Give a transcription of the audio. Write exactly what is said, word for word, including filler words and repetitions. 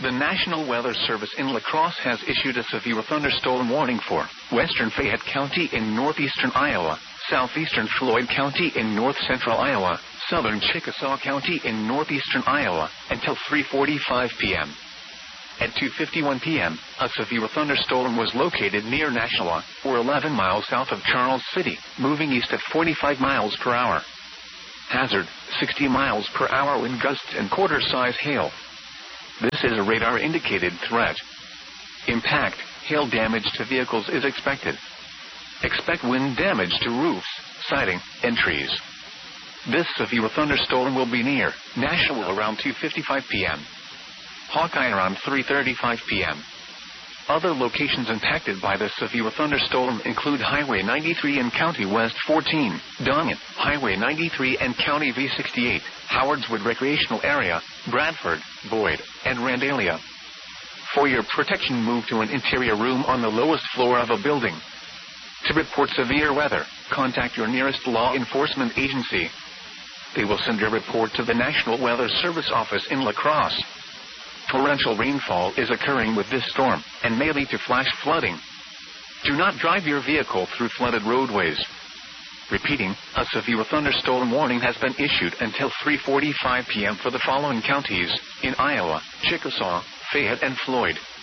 The National Weather Service in La Crosse has issued a severe thunderstorm warning for western Fayette County in northeastern Iowa, southeastern Floyd County in north-central Iowa, southern Chickasaw County in northeastern Iowa, until three forty-five p m At two fifty-one p m, a severe thunderstorm was located near Nashua, or eleven miles south of Charles City, moving east at forty-five miles per hour. Hazard, sixty miles per hour wind gusts and quarter-size hail. This is a radar-indicated threat. Impact, hail damage to vehicles is expected. Expect wind damage to roofs, siding, and trees. This severe thunderstorm will be near Nashua around two fifty-five p m Hawkeye around three thirty-five p m Other locations impacted by this severe thunderstorm include Highway ninety-three and County West fourteen, Dongan, Highway ninety-three and County V sixty-eight, Howardswood Recreational Area, Bradford, Boyd, and Randalia. For your protection, move to an interior room on the lowest floor of a building. To report severe weather, contact your nearest law enforcement agency. They will send a report to the National Weather Service office in La Crosse. Torrential rainfall is occurring with this storm and may lead to flash flooding. Do not drive your vehicle through flooded roadways. Repeating, a severe thunderstorm warning has been issued until three forty-five p m for the following counties in Iowa: Chickasaw, Fayette, and Floyd.